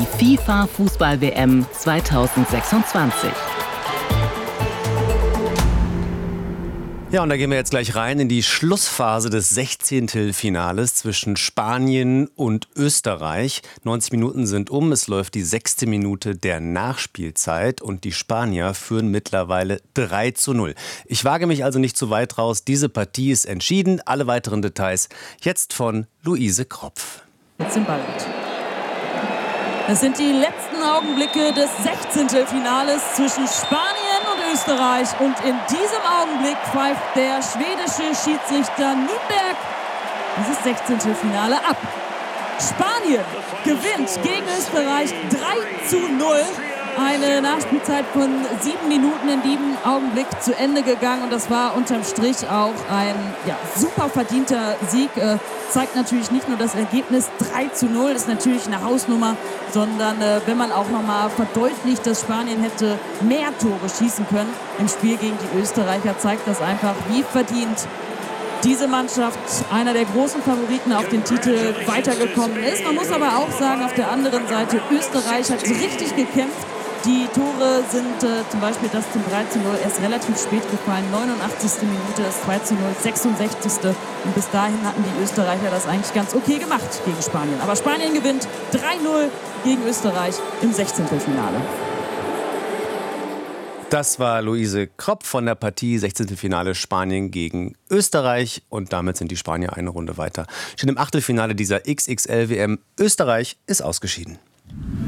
die FIFA-Fußball-WM 2026. Ja, und da gehen wir jetzt gleich rein in die Schlussphase des 16. Finales zwischen Spanien und Österreich. 90 Minuten sind um, es läuft die 6. Minute der Nachspielzeit und die Spanier führen mittlerweile 3:0. Ich wage mich also nicht zu weit raus, diese Partie ist entschieden. Alle weiteren Details jetzt von Luise Kropf. Jetzt den Ball mit. Es sind die letzten Augenblicke des 16. Finales zwischen Spanien und Österreich. Und in diesem Augenblick pfeift der schwedische Schiedsrichter Nürnberg dieses 16. Finale ab. Spanien gewinnt gegen Österreich 3:0. Eine Nachspielzeit von 7 Minuten in diesem Augenblick zu Ende gegangen. Und das war unterm Strich auch ein super verdienter Sieg. Zeigt natürlich nicht nur das Ergebnis 3:0, ist natürlich eine Hausnummer, sondern wenn man auch nochmal verdeutlicht, dass Spanien hätte mehr Tore schießen können im Spiel gegen die Österreicher, zeigt das einfach, wie verdient diese Mannschaft, einer der großen Favoriten auf den Titel, weitergekommen ist. Man muss aber auch sagen, auf der anderen Seite, Österreich hat richtig gekämpft. Die Tore sind zum Beispiel das zum 3:0 erst relativ spät gefallen. 89. Minute, das 2:0, 66. Und bis dahin hatten die Österreicher das eigentlich ganz okay gemacht gegen Spanien. Aber Spanien gewinnt 3:0 gegen Österreich im 16. Finale. Das war Luise Kropf von der Partie 16. Finale Spanien gegen Österreich. Und damit sind die Spanier eine Runde weiter. Schon im Achtelfinale dieser XXL-WM. Österreich ist ausgeschieden.